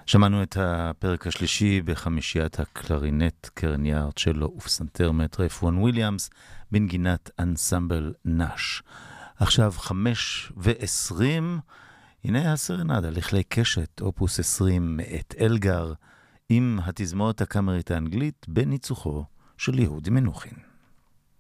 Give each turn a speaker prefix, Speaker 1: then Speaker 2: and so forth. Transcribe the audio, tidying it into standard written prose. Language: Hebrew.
Speaker 1: שמענו את הפרק השלישי בחמישיית הקלרינט, קרן יער, צ'לו ופסנתר מט רפואן וויליאמס, בנגינת אנסמבל נש. עכשיו 5:20, הנה הסרנדה לכלי קשת, אופוס 20 מאת אלגר, עם התזמורת הקאמרית האנגלית בניצוחו של יהודי מנוחין.